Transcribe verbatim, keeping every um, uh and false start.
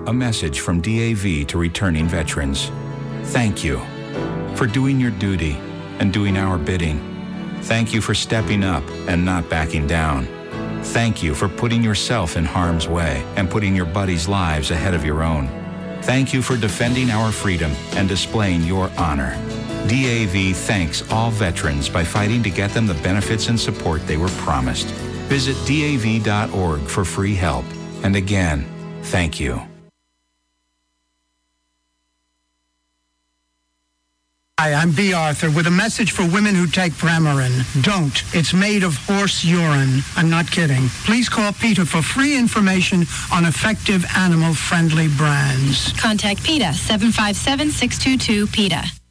A message from D A V to returning veterans. Thank you for doing your duty and doing our bidding. Thank you for stepping up and not backing down. Thank you for putting yourself in harm's way and putting your buddies' lives ahead of your own. Thank you for defending our freedom and displaying your honor. D A V thanks all veterans by fighting to get them the benefits and support they were promised. Visit D A V dot org for free help. And again, thank you. Hi, I'm B. Arthur with a message for women who take Premarin. Don't. It's made of horse urine. I'm not kidding. Please call Peter for free information on effective animal-friendly brands. Contact PETA, seven five seven, six two two, PETA.